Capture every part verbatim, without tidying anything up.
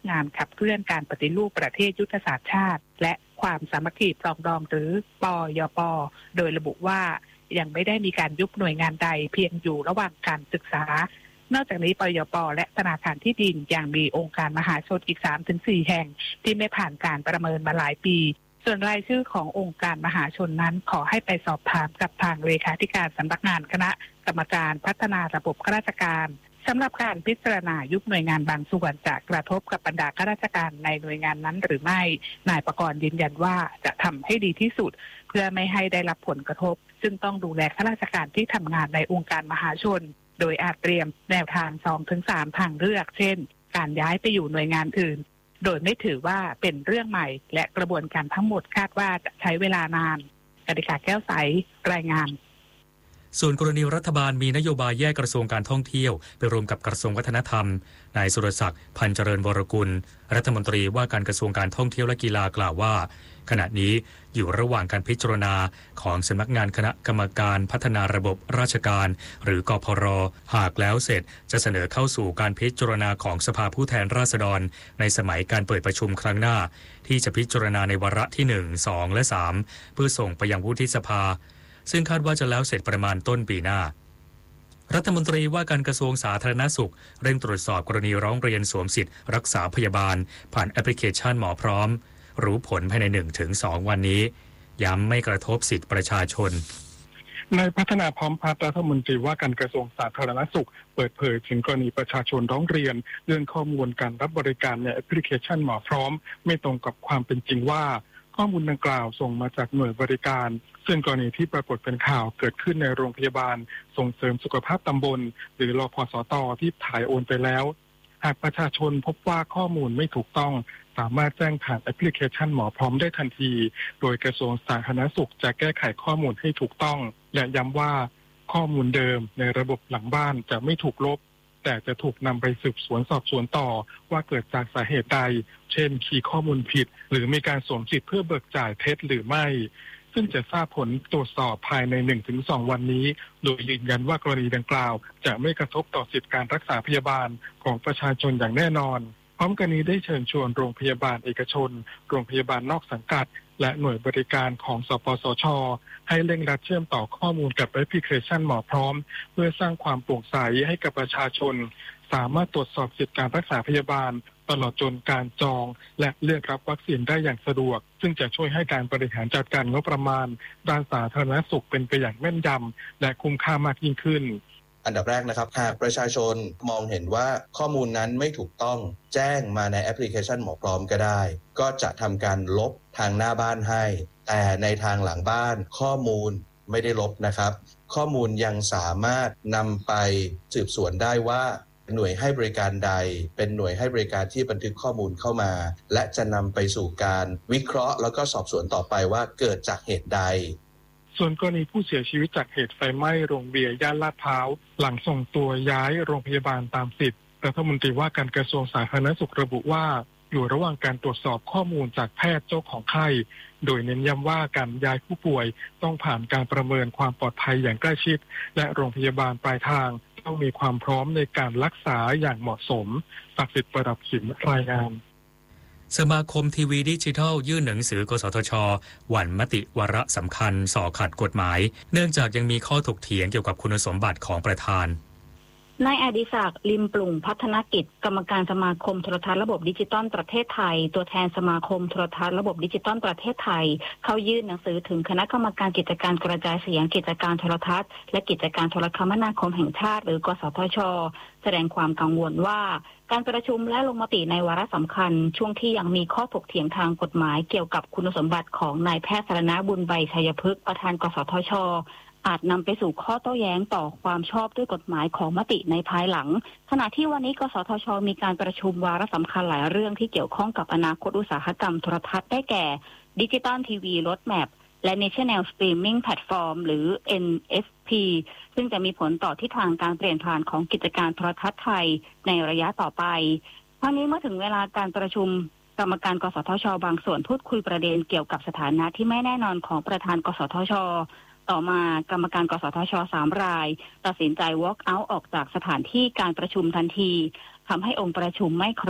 งานขับเคลื่อนการปฏิรูปประเทศยุทธศาสตร์ชาติและความสามัคคีปรองดองหรือปยป.โดยระบุว่ายังไม่ได้มีการยุบหน่วยงานใดเพียงอยู่ระหว่างการศึกษานอกจากนี้ปยป.และธนาคารที่ดินยังมีองค์การมหาชนอีก สามถึงสี่ แห่งที่ไม่ผ่านการประเมินมาหลายปีส่วนรายชื่อขององค์การมหาชนนั้นขอให้ไปสอบถามกับทางเลขาธิการสำนักงานคณะกรรมการพัฒนาระบบข้าราชการสำหรับการพิจารณายุบหน่วยงานบางส่วนจะกระทบกับบรรดาข้าราชการในหน่วยงานนั้นหรือไม่นายประกรณ์ยืนยันว่าจะทำให้ดีที่สุดเพื่อไม่ให้ได้รับผลกระทบซึ่งต้องดูแลข้าราชการที่ทำงานในองค์การมหาชนโดยอาจเตรียมแนวทาง สองถึงสาม ทางเลือกเช่นการย้ายไปอยู่หน่วยงานอื่นโดยไม่ถือว่าเป็นเรื่องใหม่และกระบวนการทั้งหมดคาดว่าจะใช้เวลานานกฤษฎาแก้วใสรายงานส่วนกรณีรัฐบาลมีนโยบายแยกกระทรวงการท่องเที่ยวไปรวมกับกระทรวงวัฒนธรรมนายสุรศักดิ์พันเจริญวรกุลรัฐมนตรีว่าการกระทรวงการท่องเที่ยวและกีฬากล่าวว่าขณะนี้อยู่ระหว่างการพิจารณาของสำนักงานคณะกรรมการพัฒนาระบบราชการหรือกพร.หากแล้วเสร็จจะเสนอเข้าสู่การพิจารณาของสภาผู้แทนราษฎรในสมัยการเปิดประชุมครั้งหน้าที่จะพิจารณาในวาระที่หนึ่ง สอง และสามเพื่อส่งไปยังวุฒิสภาซึ่งคาดว่าจะแล้วเสร็จประมาณต้นปีหน้ารัฐมนตรีว่าการกระทรวงสาธารณสุขเร่งตรวจสอบกรณีร้องเรียนสวมสิทธิ์รักษาพยาบาลผ่านแอปพลิเคชันหมอพร้อมรู้ผลภายใน หนึ่งถึงสอง วันนี้ย้ำไม่กระทบสิทธิประชาชนนายพัฒนาพร้อมพัฒน์รัฐมนตรีว่าการกระทรวงสาธารณสุขเปิดเผยถึงกรณีประชาชนร้องเรียนเรื่องข้อมูลการรับบริการในแอปพลิเคชันหมอพร้อมไม่ตรงกับความเป็นจริงว่าข้อมูลดังกล่าวส่งมาจากหน่วยบริการซึ่งกรณีที่ปรากฏเป็นข่าวเกิดขึ้นในโรงพยาบาลส่งเสริมสุขภาพตำบลหรือรพสตที่ถ่ายโอนไปแล้วหากประชาชนพบว่าข้อมูลไม่ถูกต้องสามารถแจ้งผ่านแอปพลิเคชันหมอพร้อมได้ทันทีโดยกระทรวงสาธารณสุขจะแก้ไขข้อมูลให้ถูกต้องและย้ำว่าข้อมูลเดิมในระบบหลังบ้านจะไม่ถูกลบแต่จะถูกนำไปสืบสวนสอบสวนต่อว่าเกิดจากสาเหตุใดเช่นคีย์ข้อมูลผิดหรือมีการสวมสิทธิ์เพื่อเบิกจ่ายเท็จหรือไม่ซึ่งจะทราบผลตรวจสอบภายใน หนึ่งถึงสอง วันนี้โดยยืนยันว่ากรณีดังกล่าวจะไม่กระทบต่อสิทธิการรักษาพยาบาลของประชาชนอย่างแน่นอนพร้อมกันนี้ได้เชิญชวนโรงพยาบาลเอกชนโรงพยาบาลนอกสังกัดและหน่วยบริการของสปสช.ให้เร่งรัดเชื่อมต่อข้อมูลกับแอปพลิเคชันหมอพร้อมเพื่อสร้างความโปร่งใสให้กับประชาชนสามารถตรวจสอบสิทธิการรักษาพยาบาลตลอดจนการจองและเลือกรับวัคซีนได้อย่างสะดวกซึ่งจะช่วยให้การบริหารจัดการงบประมาณด้านสาธารณสุขเป็นไปอย่างแม่นยำและคุ้มค่ามากยิ่งขึ้นอันดับแรกนะครับหากประชาชนมองเห็นว่าข้อมูลนั้นไม่ถูกต้องแจ้งมาในแอปพลิเคชันหมอพร้อมก็ได้ก็จะทำการลบทางหน้าบ้านให้แต่ในทางหลังบ้านข้อมูลไม่ได้ลบนะครับข้อมูลยังสามารถนำไปสืบสวนได้ว่าหน่วยให้บริการใดเป็นหน่วยให้บริการที่บันทึกข้อมูลเข้ามาและจะนำไปสู่การวิเคราะห์แล้วก็สอบสวนต่อไปว่าเกิดจากเหตุใดส่วนกรณีผู้เสียชีวิตจากเหตุไฟไหม้โรงเบียร์ย่านลาดพร้าวหลังส่งตัวย้ายโรงพยาบาลตามสิทธิ์รัฐมนตรีว่าการกระทรวงสาธารณสุขระบุว่าอยู่ระหว่างการตรวจสอบข้อมูลจากแพทย์เจ้าของไข้โดยเน้นย้ำว่าการย้ายผู้ป่วยต้องผ่านการประเมินความปลอดภัยอย่างใกล้ชิดและโรงพยาบาลปลายทางต้องมีความพร้อมในการรักษาอย่างเหมาะสมศักดิ์สิทธิ์ประดับขิมรายงานสมาคมทีวีดิจิทัลยื่นหนังสือกสทช.หวั่นมติวาระสำคัญส่อขัดกฎหมายเนื่องจากยังมีข้อถกเถียงเกี่ยวกับคุณสมบัติของประธานนายอดิศักดิ์ลิมปลุ่งพัฒนกิจกรรมการสมาคมโทรทัศน์ระบบดิจิตอลประเทศไทยตัวแทนสมาคมโทรทัศน์ระบบดิจิตอลประเทศไทยเขายื่นหนังสือถึงคณะกรรมการกิจการกระจายเสียงกิจการโทรทัศน์และกิจการโทรคมนาคมแห่งชาติหรือกสทช.แสดงความกังวลว่าการประชุมและลงมติในวาระสำคัญช่วงที่ยังมีข้อถกเถียงทางกฎหมายเกี่ยวกับคุณสมบัติของนายแพทย์สรณบุญใบชัยพฤกษ์ประธานกสทช.อาจนำไปสู่ข้อโต้แย้งต่อความชอบด้วยกฎหมายของมติในภายหลังขณะที่วันนี้กสทช.มีการประชุมวาระสำคัญหลายเรื่องที่เกี่ยวข้องกับอนาคตอุตสาหกรรมโทรทัศน์ได้แก่ Digital ที วี Roadmap และ National Streaming Platform หรือ เอ็น เอส พี ซึ่งจะมีผลต่อทิศทางการเปลี่ยนผ่านของกิจการโทรทัศน์ไทยในระยะต่อไปทั้งนี้เมื่อถึงเวลาการประชุมกรรมการกสทช.บางส่วนพูดคุยประเด็นเกี่ยวกับสถานะที่ไม่แน่นอนของประธานกสทช.ต่อมากรรมการกสทช.สามรายตัดสินใจ walk out ออกจากสถานที่การประชุมทันทีทำให้องค์ประชุมไม่ครบ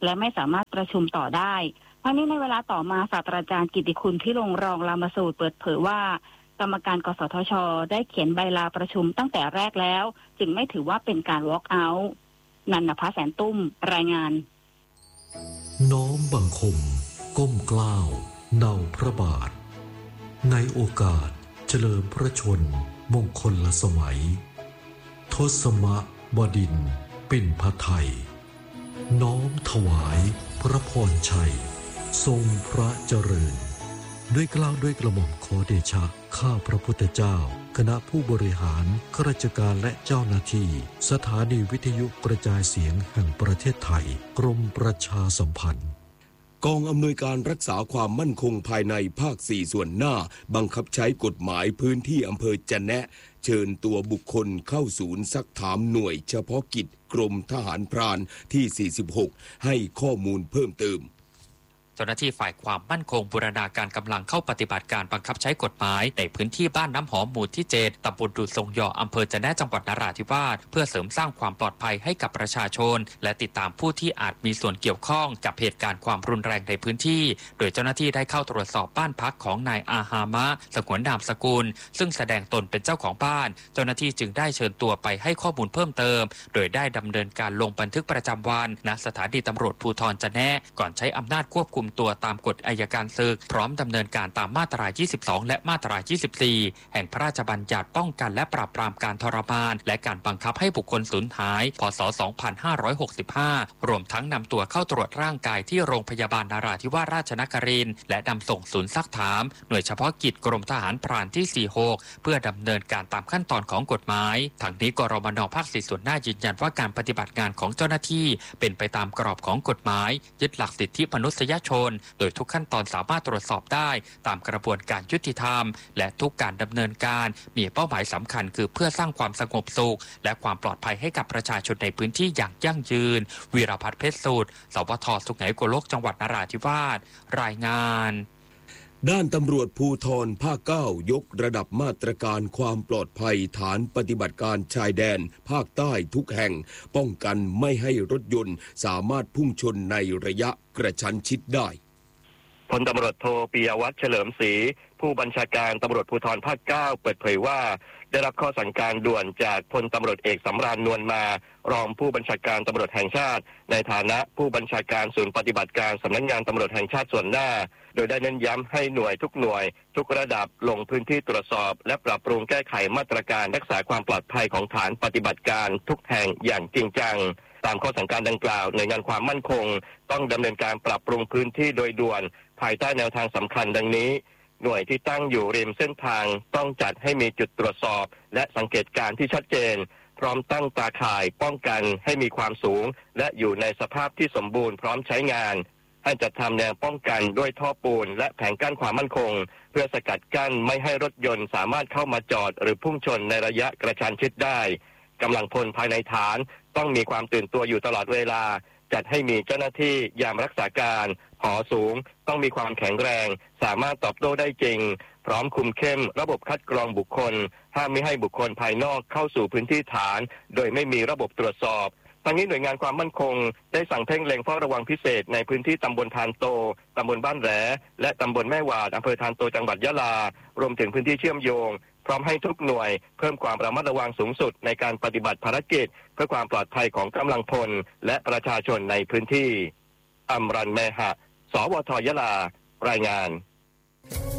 และไม่สามารถประชุมต่อได้ทั้งนี้ในเวลาต่อมาศาสตราจารย์กิตติคุณพิรมรองรามสูตรเปิดเผยว่ากรรมการกสทช.ได้เขียนใบลาประชุมตั้งแต่แรกแล้วจึงไม่ถือว่าเป็นการ walk out นันนภาแสนตุ้มรายงานน้อมบังคมก้มเกล้าเนาพระบาทในโอกาสเฉลิมพระชนมมงคลละสมัยทศมบดินทร์ปิ่นพไทยน้อมถวายพระพรชัยทรงพระเจริญด้วยเกล้าด้วยกระหม่อมขอเดชะข้าพระพุทธเจ้าคณะผู้บริหารข้าราชการและเจ้าหน้าที่สถานีวิทยุกระจายเสียงแห่งประเทศไทยกรมประชาสัมพันธ์กองอำนวยการรักษาความมั่นคงภายในภาคสี่ส่วนหน้าบังคับใช้กฎหมายพื้นที่อำเภอจะแนะเชิญตัวบุคคลเข้าศูนย์ซักถามหน่วยเฉพาะกิจกรมทหารพรานที่สี่สิบหกให้ข้อมูลเพิ่มเติมเจ้าหน้าที่ฝ่ายความมั่นคงบูรณาการกำลังเข้าปฏิบัติการบังคับใช้กฎหมายในพื้นที่บ้านน้ำหอมหมู่ที่เจ็ดตำบลดูทรงยออำเภอจะแนะจังหวัดนราธิวาสเพื่อเสริมสร้างความปลอดภัยให้กับประชาชนและติดตามผู้ที่อาจมีส่วนเกี่ยวข้องกับเหตุการณ์ความรุนแรงในพื้นที่โดยเจ้าหน้าที่ได้เข้าตรวจสอบบ้านพักของนายอาฮามะสงวนนามสกุลซึ่งแสดงตนเป็นเจ้าของบ้านเจ้าหน้าที่จึงได้เชิญตัวไปให้ข้อมูลเพิ่มเติมโดยได้ดำเนินการลงบันทึกประจำวันณสถานีตำรวจภูธรจะแนะก่อนใช้อำนาจควบคุมตัวตามกฎอัยการศึกพร้อมดำเนินการตามมาตรายี่สิบสองและมาตรายี่สิบสี่แห่งพระราชบัญญัติป้องกันและปราบปรามการทรมานและการบังคับให้บุคคลสูญหายพ.ศ. สองพันห้าร้อยหกสิบห้ารวมทั้งนำตัวเข้าตรวจร่างกายที่โรงพยาบาลนราธิวาสราชนครินทร์และนำส่งศูนย์ซักถามหน่วยเฉพาะกิจกรมทหารพรานที่สี่สิบหกเพื่อดำเนินการตามขั้นตอนของกฎหมายทั้งนี้กรมน.ภาคสี่ส่วนหน้ายืนยันว่าการปฏิบัติงานของเจ้าหน้าที่เป็นไปตามกรอบของกฎหมายยึดหลักสิทธิมนุษยชนโดยทุกขั้นตอนสามารถตรวจสอบได้ตามกระบวนการยุติธรรมและทุกการดำเนินการมีเป้าหมายสำคัญคือเพื่อสร้างความสงบสุขและความปลอดภัยให้กับประชาชนในพื้นที่อย่างยั่งยืนวีรพัฒน์เพชรสูตรสวทสุไหงโกลกจังหวัดนราธิวาสรายงานด้านตำรวจภูธรภาคเก้ายกระดับมาตรการความปลอดภัยฐานปฏิบัติการชายแดนภาคใต้ทุกแห่งป้องกันไม่ให้รถยนต์สามารถพุ่งชนในระยะกระชั้นชิดได้พลตำรวจโทปิยวัฒน์เฉลิมศรีผู้บัญชาการตำรวจภูธรภาคเก้าเปิดเผยว่าได้รับข้อสั่งการด่วนจากพลตำรวจเอกสำราญนวลมารองผู้บัญชาการตำรวจแห่งชาติในฐานะผู้บัญชาการศูนย์ปฏิบัติการสำนักงานตำรวจแห่งชาติส่วนหน้าโดยได้เน้นย้ำให้หน่วยทุกหน่วยทุกระดับลงพื้นที่ตรวจสอบและปรับปรุงแก้ไขมาตรการรักษาความปลอดภัยของฐานปฏิบัติการทุกแห่งอย่างจริงจังตามข้อสั่งการดังกล่าวหน่วยงานความมั่นคงต้องดำเนินการปรับปรุงพื้นที่โดยด่วนภายใต้แนวทางสำคัญดังนี้หน่วยที่ตั้งอยู่ริมเส้นทางต้องจัดให้มีจุดตรวจสอบและสังเกตการณ์ที่ชัดเจนพร้อมตั้งตาข่ายป้องกันให้มีความสูงและอยู่ในสภาพที่สมบูรณ์พร้อมใช้งานให้จัดทำแนวป้องกันด้วยท่อปูนและแผงกั้นความมั่นคงเพื่อสกัดกั้นไม่ให้รถยนต์สามารถเข้ามาจอดหรือพุ่งชนในระยะกระชั้นชิดได้กำลังพลภายในฐานต้องมีความตื่นตัวอยู่ตลอดเวลาจัดให้มีเจ้าหน้าที่ยามรักษาการหอสูงต้องมีความแข็งแรงสามารถตอบโต้ได้จริงพร้อมคุมเข้มระบบคัดกรองบุคคลห้ามไม่ให้บุคคลภายนอกเข้าสู่พื้นที่ฐานโดยไม่มีระบบตรวจสอบทั้งนี้หน่วยงานความมั่นคงได้สั่งเพ่งเล็งเฝ้าระวังพิเศษในพื้นที่ตำบลทานโตตำบลบ้านแหลและตำบลแม่วาดอำเภอทานโตจังหวัดยะลารวมถึงพื้นที่เชื่อมโยงพร้อมให้ทุกหน่วยเพิ่มความระมัดระวังสูงสุดในการปฏิบัติภารกิจเพื่อความปลอดภัยของกำลังพลและประชาชนในพื้นที่อำรันแมหะสวทยะลารายงาน